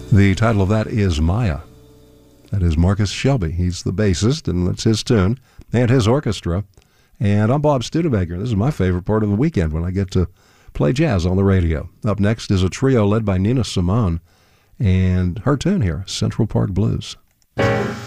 The title of that is Maya. That is Marcus Shelby. He's the bassist, and that's his tune, and his orchestra. And I'm Bob Studebaker. This is my favorite part of the weekend when I get to play jazz on the radio. Up next is a trio led by Nina Simone, and her tune here, Central Park Blues.